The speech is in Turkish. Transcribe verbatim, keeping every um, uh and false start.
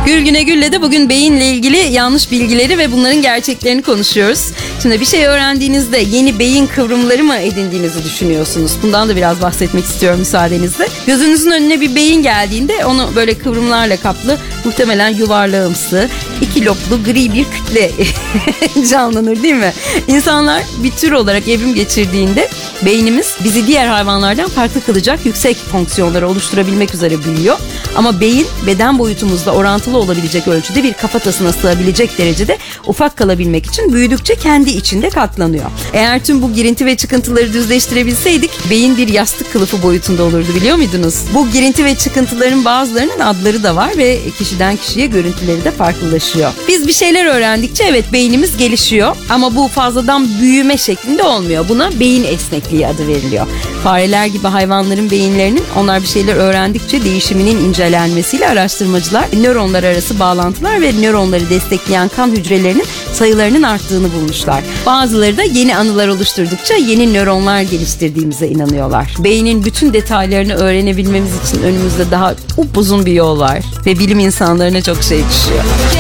Gül Güne Gül'le de bugün beyinle ilgili yanlış bilgileri ve bunların gerçeklerini konuşuyoruz. Şimdi bir şey öğrendiğinizde yeni beyin kıvrımları mı edindiğinizi düşünüyorsunuz? Bundan da biraz bahsetmek istiyorum müsaadenizle. Gözünüzün önüne bir beyin geldiğinde onu böyle kıvrımlarla kaplı, muhtemelen yuvarlağımsı, iki loblu gri bir kütle canlanır değil mi? İnsanlar bir tür olarak evrim geçirdiğinde beynimiz bizi diğer hayvanlardan farklı kılacak yüksek fonksiyonları oluşturabilmek üzere büyüyor. Ama beyin beden boyutumuzla orantılı olabilecek ölçüde bir kafatasına sığabilecek derecede ufak kalabilmek için büyüdükçe kendi içinde katlanıyor. Eğer tüm bu girinti ve çıkıntıları düzleştirebilseydik beyin bir yastık kılıfı boyutunda olurdu, biliyor muydunuz? Bu girinti ve çıkıntıların bazılarının adları da var ve kişiden kişiye görüntüleri de farklılaşıyor. Biz bir şeyler öğrendikçe evet beynimiz gelişiyor ama bu fazladan büyüme şeklinde olmuyor. Buna beyin esnekliği adı veriliyor. Fareler gibi hayvanların beyinlerinin onlar bir şeyler öğrendikçe değişiminin incelenmesiyle araştırmacılar nöronlar arası bağlantılar ve nöronları destekleyen kan hücrelerinin sayılarının arttığını bulmuşlar. Bazıları da yeni anılar oluşturdukça yeni nöronlar geliştirdiğimize inanıyorlar. Beynin bütün detaylarını öğrenebilmemiz için önümüzde daha upuzun bir yol var ve bilim insanlarına çok şey düşüyor.